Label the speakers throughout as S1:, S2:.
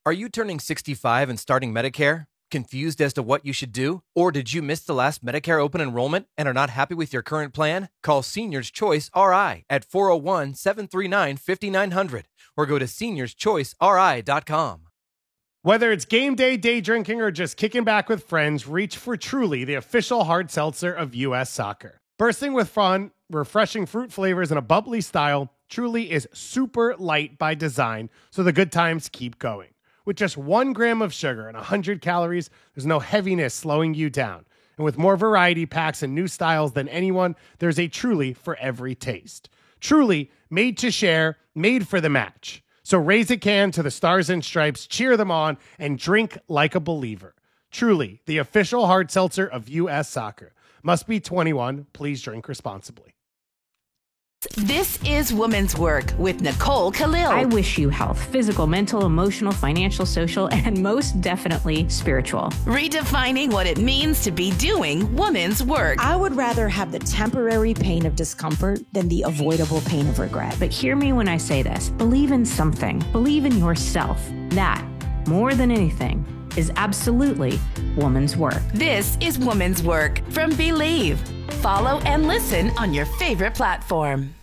S1: Are you turning 65 and starting Medicare? Confused as to what you should do? Or did you miss the last Medicare open enrollment and are not happy with your current plan? Call Seniors Choice RI at 401-739-5900 or go to seniorschoiceri.com.
S2: Whether it's game day, day drinking, or just kicking back with friends, reach for Truly, the official hard seltzer of U.S. Soccer. Bursting with fun, refreshing fruit flavors, and a bubbly style, Truly is super light by design, so the good times keep going. With just 1 gram of sugar and 100 calories, there's no heaviness slowing you down. And with more variety packs and new styles than anyone, there's a Truly for every taste. Truly, made to share, made for the match. So raise a can to the Stars and Stripes, cheer them on, and drink like a believer. Truly, the official hard seltzer of U.S. Soccer. Must be 21. Please drink responsibly.
S3: This is Women's Work with Nicole Khalil.
S4: I wish you health, physical, mental, emotional, financial, social, and most definitely spiritual.
S3: Redefining what it means to be doing women's work.
S5: I would rather have the temporary pain of discomfort than the avoidable pain of regret.
S4: But hear me when I say this. Believe in something. Believe in yourself. That, more than anything, is absolutely woman's work.
S3: This is Women's Work from Believe. Follow and listen on your favorite platform.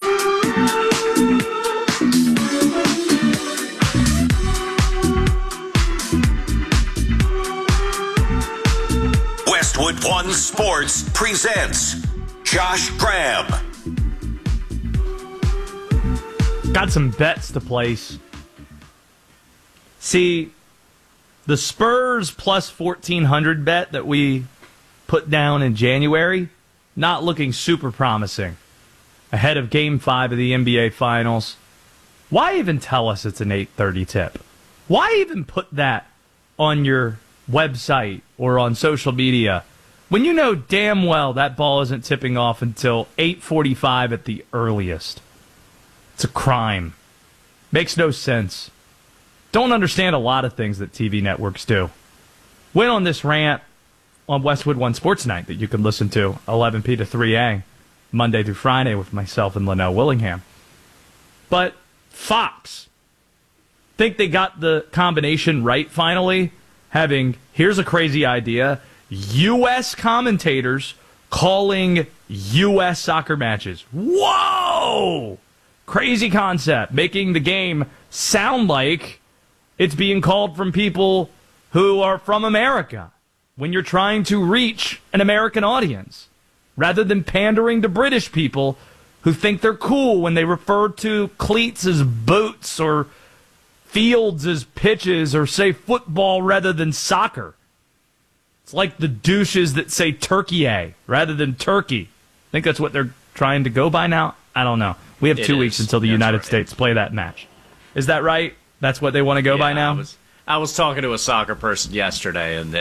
S6: Westwood One Sports presents Josh Graham.
S7: Got some bets to place. See, the Spurs plus 1,400 bet that we put down in January, not looking super promising. Ahead of Game 5 of the NBA Finals. Why even tell us it's an 8:30 tip? Why even put that on your website or on social media when you know damn well that ball isn't tipping off until 8:45 at the earliest? It's a crime. Makes no sense. Don't understand a lot of things that TV networks do. Went on this rant on Westwood One Sports Night that you can listen to 11 p to 3 a, Monday through Friday with myself and Linnell Willingham. But Fox, think they got the combination right finally, having, here's a crazy idea, U.S. commentators calling U.S. soccer matches. Whoa! Crazy concept, making the game sound like it's being called from people who are from America when you're trying to reach an American audience, rather than pandering to British people who think they're cool when they refer to cleats as boots or fields as pitches or say football rather than soccer. It's like the douches that say Turkey rather than Turkey. I think that's what they're trying to go by now. I don't know. We have 2 weeks until the United States play that match. Is that right? That's what they want to go by now?
S8: I was talking to a soccer person yesterday, and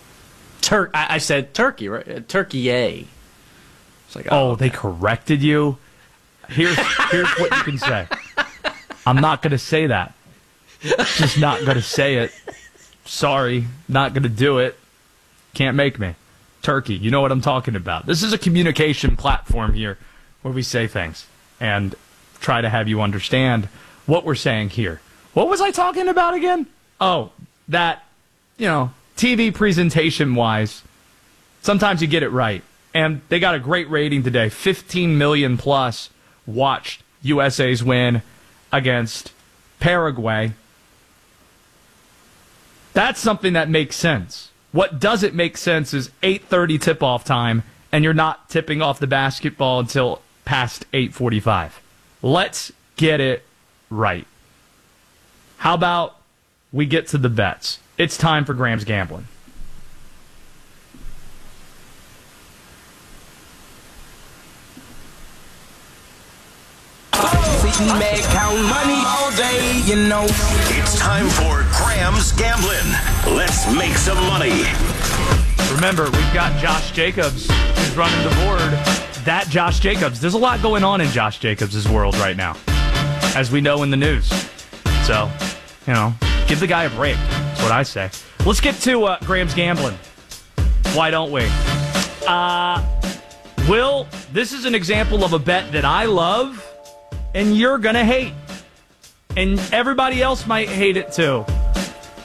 S8: I said Turkey, right? Turkey. It's like,
S7: okay. They corrected you? Here's what you can say. I'm not going to say that. Just not going to say it. Sorry, not going to do it. Can't make me. Turkey, you know what I'm talking about. This is a communication platform here where we say things and try to have you understand what we're saying here. What was I talking about again? Oh, that, TV presentation-wise, sometimes you get it right. And they got a great rating today. 15 million plus watched USA's win against Paraguay. That's something that makes sense. What doesn't make sense is 8:30 tip-off time, and you're not tipping off the basketball until past 8:45. Let's get it right. How about we get to the bets? It's time for Graham's Gambling.
S6: It's time for Graham's Gambling. Let's make some money.
S7: Remember, we've got Josh Jacobs who's running the board. That Josh Jacobs. There's a lot going on in Josh Jacobs' world right now, as we know in the news. So, give the guy a break. That's what I say. Let's get to Graham's Gambling. Why don't we? Will, this is an example of a bet that I love and you're going to hate. And everybody else might hate it too.